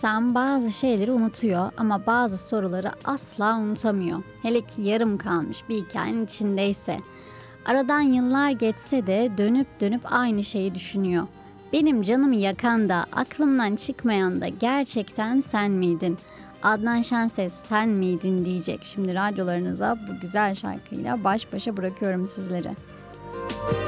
İnsan bazı şeyleri unutuyor ama bazı soruları asla unutamıyor. Hele ki yarım kalmış bir hikayenin içindeyse. Aradan yıllar geçse de dönüp dönüp aynı şeyi düşünüyor. Benim canımı yakan da aklımdan çıkmayan da gerçekten sen miydin? Adnan Şenses sen miydin diyecek. Şimdi radyolarınıza bu güzel şarkıyla baş başa bırakıyorum sizleri.